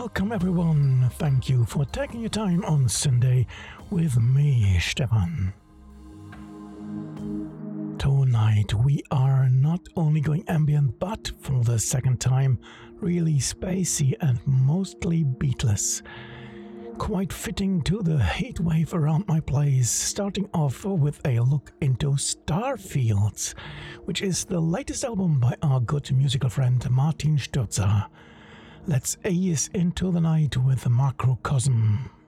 Welcome everyone, thank you for taking your time on Sunday with me, Stefan. Tonight we are not only going ambient but for the second time really spacey and mostly beatless. Quite fitting to the heat wave around my place, starting off with a look into Starfields, which is the latest album by our good musical friend Martin Stürzer. Let's ease into the night with Macrocosm.